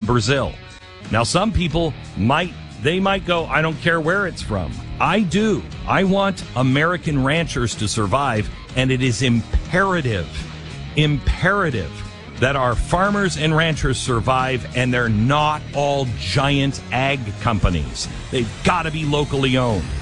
Brazil. Now, some people might go, I don't care where it's from. I do. I want American ranchers to survive, and it is imperative that our farmers and ranchers survive, and they're not all giant ag companies. They've got to be locally owned.